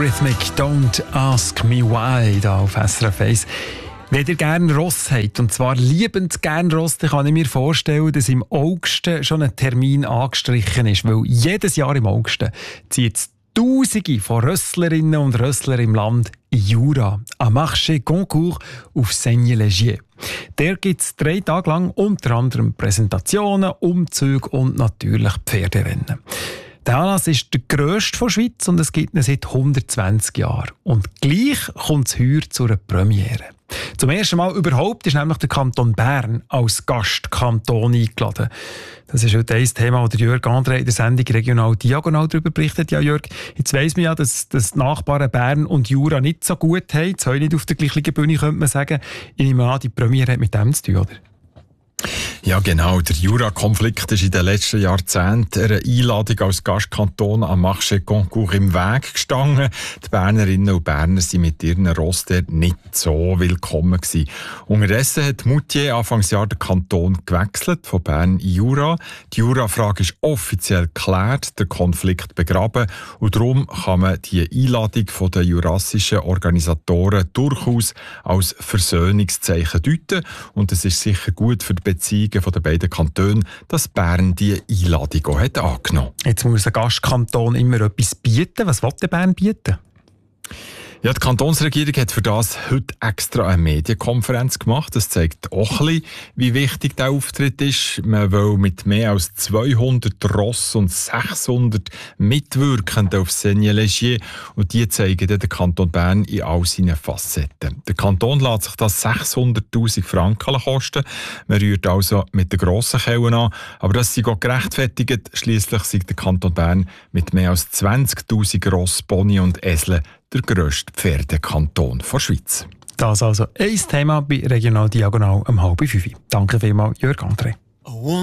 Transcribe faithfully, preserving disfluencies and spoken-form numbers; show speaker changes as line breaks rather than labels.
Eurythmic, Don't Ask Me Why, da auf S R F eins. Wenn ihr gerne Ross habt, und zwar liebend gerne Ross, dann kann ich mir vorstellen, dass im August schon ein Termin angestrichen ist, weil jedes Jahr im August zieht es Tausende von Rösslerinnen und Rösslern im Land in Jura, am Marché Concours auf Seigne-Legier. Der gibt es drei Tage lang unter anderem Präsentationen, Umzüge und natürlich Pferderennen. Der Anlass ist der grösste der Schweiz und es gibt ihn seit hundertzwanzig Jahren. Und gleich kommt es heuer zu einer Premiere. Zum ersten Mal überhaupt ist nämlich der Kanton Bern als Gastkanton eingeladen. Das ist heute ein Thema, wo der Jörg André in der Sendung «Regional Diagonal» darüber berichtet. Ja, Jörg, jetzt weiss man ja, dass, dass die Nachbarn Bern und Jura nicht so gut haben. Jetzt heute nicht auf der gleichen Bühne, könnte man sagen. Ich nehme an, die Premiere hat mit dem zu tun, oder?
Ja, genau. Der Jura-Konflikt ist in den letzten Jahrzehnten einer Einladung als Gastkanton am Marché Concours im Weg gestanden. Die Bernerinnen und Berner sind mit ihren Ross dort nicht so willkommen gewesen. Unterdessen hat Moutier Anfangsjahr den Kanton gewechselt, von Bern in Jura. Die Jura-Frage ist offiziell geklärt, der Konflikt begraben. Und darum kann man die Einladung der jurassischen Organisatoren durchaus als Versöhnungszeichen deuten. Und es ist sicher gut für die Beziehungen von den beiden Kantonen, dass Bern diese Einladung auch hat angenommen hat.
Jetzt muss ein Gastkanton immer etwas bieten. Was will der Bern bieten?
Ja, die Kantonsregierung hat für das heute extra eine Medienkonferenz gemacht. Das zeigt auch ein bisschen, wie wichtig der Auftritt ist. Man will mit mehr als zweihundert Ross und sechshundert Mitwirkenden auf Seigne-Legier und die zeigen den Kanton Bern in all seinen Facetten. Der Kanton lässt sich das sechshunderttausend Franken kosten. Man rührt also mit den grossen Kellen an. Aber das ist auch gerechtfertigt. Schliesslich ist der Kanton Bern mit mehr als zwanzigtausend Ross, Pony und Esel der grösste Pferdekanton der Schweiz.
Das also ein Thema bei Regional Diagonal um halb fünf. Danke vielmals, Jörg André.